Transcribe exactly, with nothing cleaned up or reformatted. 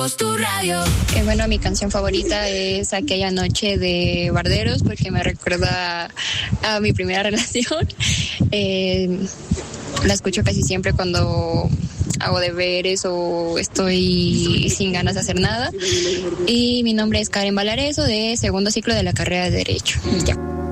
Voz Tu Radio. Eh, bueno, mi canción favorita es Aquella Noche de Barderos, porque me recuerda a, a mi primera relación. Eh, la escucho casi siempre cuando hago deberes o estoy sin ganas de hacer nada. Y mi nombre es Karen Valareso, de segundo ciclo de la carrera de Derecho. Ya.